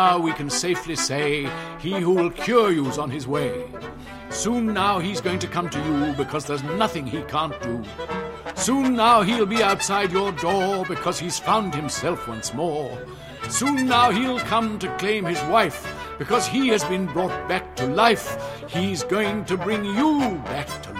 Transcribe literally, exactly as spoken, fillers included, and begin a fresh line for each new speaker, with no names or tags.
Now we can safely say he who will cure you's on his way. Soon now he's going to come to you because there's nothing he can't do. Soon now he'll be outside your door because he's found himself once more. Soon now he'll come to claim his wife because he has been brought back to life. He's going to bring you back to life.